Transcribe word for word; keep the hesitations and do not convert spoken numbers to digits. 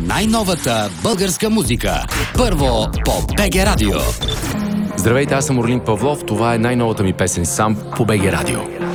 най-новата българска музика. Първо по БГ Радио. Здравейте, аз съм Орлин Павлов. Това е най-новата ми песен "Сам" по БГ Радио.